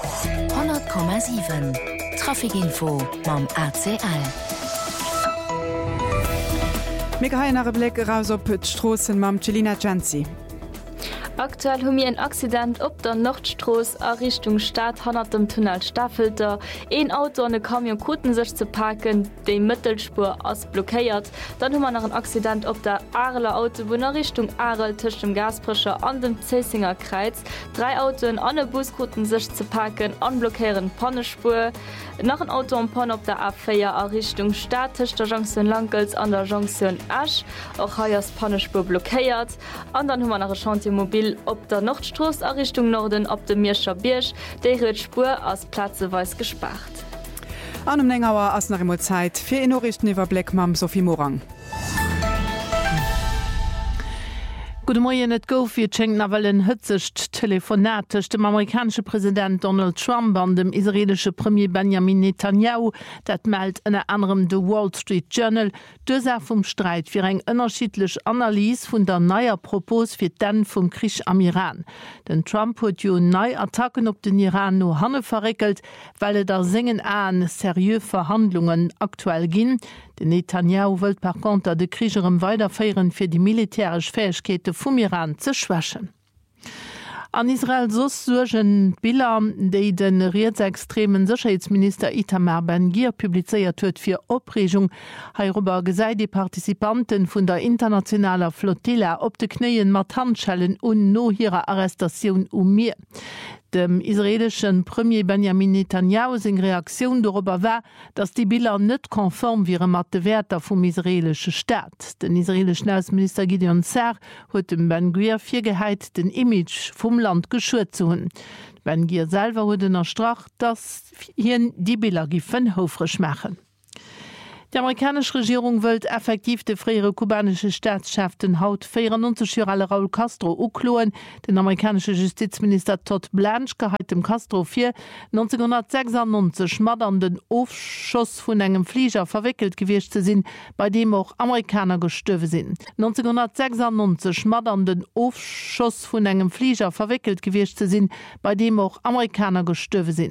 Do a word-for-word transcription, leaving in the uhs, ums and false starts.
hundert Komma sieben Trafikinfo mam A C L. Mega hainere Blick raus op d'Strossen mam Celina Janzi. Aktuell hun mir ein Accident op der Nordstraße a Richtung Stadt han dem Tunnel Staffelter. Ein Auto an Kamion kuten sich zu parken, de Mittelspur ass blockiert. Dann hu man noch ein Accident op der Areler Auto, wo nach Richtung Arel tisch dem Gasprescher an dem Zesinger Kreuz. Drei Autoen an Buskuten sich zu parken, anblockieren Pannespur. Noch ein Auto am Pan op der A vier a Richtung Stadt tisch der Jonction Langels an der Jonction Asch. Auch heiers Pannespur blockiert. Und dann hu man noch ein Chantiermobil op der Nordstraße a Richtung Norden op dem Mirscher Birsch, de huet Spur aus Platzeweis gespart. An dem Längerauer ass nach immer Zeit fir en Norrichten iwwer Black Mam Sophie Morang. Gute Morgen, et gouf fir Schenken awellen hëtzecht telefonatisch dem amerikanische Präsident Donald Trump an dem israelische Premier Benjamin Netanyahu, dat meldt en anderem de Wall Street Journal, dëser vum Streit fir eng ënnerschiedlech Analyse vun der neier Propos fir den vum Krich am Iran. Den Trump huet jo nei Attacken op den Iran no hanne verrekelt, weil der singen an serieux Verhandlungen aktuell ginn. Den Netanyahu wëlt per Konter de Krigerem weiterfeieren fir die militärisch Fähigkete vum Iran ze schwächen. An Israel sos surgen Bilder, déi den rechtsextremen Sicherheitsminister Itamar Ben-Gvir publizeiert huet fir Opregung, hierüber gesei die Partizipanten vun der internationaler Flottille op de Kneien mat Handschellen und no ihrer Arrestation um mir. Dem israelischen Premier Benjamin Netanyahu sing Reaktion darüber war, dass die Bilder net konform wären mat de Werter vom israelische Staat. Den israelischen Außenminister Gideon Sa'ar huet dem Ben-Gvir firgeheit den Image vom Land geschürt zu hun. Ben-Gvir selber huet den erstrach, dass hier die Bilder giffen hofrisch machen. Die amerikanische Regierung will effektiv de freie kubanische Staatschaften haut vierundneunzig Jahre alle Raul Castro ukloen. Den amerikanische Justizminister Todd Blanche geheit dem Castro vier neunzehnhundertsechsundneunzig mat an den Aufschuss vun engem Flieger verwickelt gewesen zu sinn, bei dem auch Amerikaner gestorben sind. neunzehnhundertsechsundneunzig mat an den Aufschuss vun engem Flieger verwickelt gewesen zu sinn, bei dem auch Amerikaner gestorben sind.